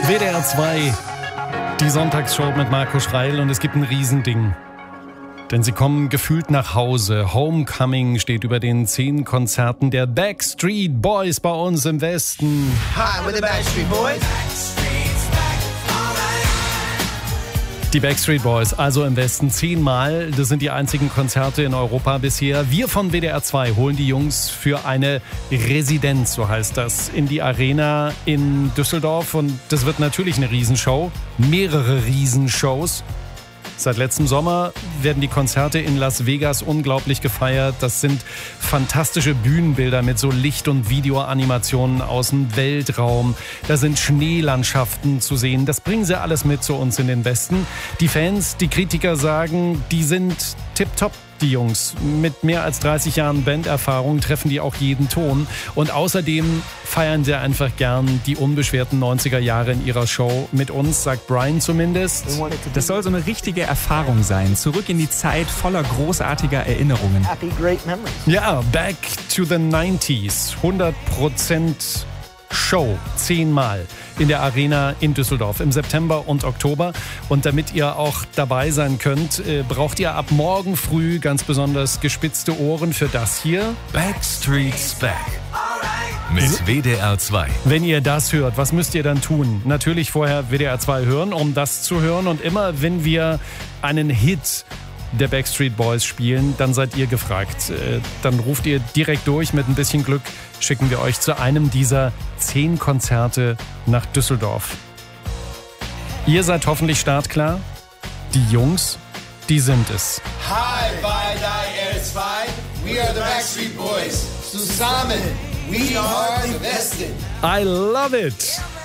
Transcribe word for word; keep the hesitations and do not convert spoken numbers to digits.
W D R zwei, die Sonntagsshow mit Marco Schreil, und es gibt ein Riesending. Denn sie kommen gefühlt nach Hause. Homecoming steht über den zehn Konzerten der Backstreet Boys bei uns im Westen. Hi, we're the Backstreet Boys. Die Backstreet Boys, also im Westen zehnmal. Das sind die einzigen Konzerte in Europa bisher. Wir von W D R zwei holen die Jungs für eine Residenz, so heißt das, in die Arena in Düsseldorf. Und das wird natürlich eine Riesenshow. Mehrere Riesenshows. Seit letztem Sommer werden die Konzerte in Las Vegas unglaublich gefeiert. Das sind fantastische Bühnenbilder mit so Licht- und Videoanimationen aus dem Weltraum. Da sind Schneelandschaften zu sehen. Das bringen sie alles mit zu uns in den Westen. Die Fans, die Kritiker sagen, die sind tipptopp. Die Jungs mit mehr als dreißig Jahren Banderfahrung treffen die auch jeden Ton. Und außerdem feiern sie einfach gern die unbeschwerten neunziger Jahre in ihrer Show mit uns, sagt Brian zumindest. Das soll so eine richtige Erfahrung sein. Zurück in die Zeit voller großartiger Erinnerungen. Happy, great memories. Ja, back to the nineties. hundert Prozent Show, zehnmal in der Arena in Düsseldorf im September und Oktober. Und damit ihr auch dabei sein könnt, äh, braucht ihr ab morgen früh ganz besonders gespitzte Ohren für das hier. Backstreet's Back mit W D R zwei. Wenn ihr das hört, was müsst ihr dann tun? Natürlich vorher W D R zwei hören, um das zu hören. Und immer, wenn wir einen Hit der Backstreet Boys spielen, dann seid ihr gefragt. Dann ruft ihr direkt durch. Mit ein bisschen Glück schicken wir euch zu einem dieser zehn Konzerte nach Düsseldorf. Ihr seid hoffentlich startklar. Die Jungs, die sind es. Hi bei W D R zwei, we are the Backstreet Boys. Zusammen, we are the Westen. I love it.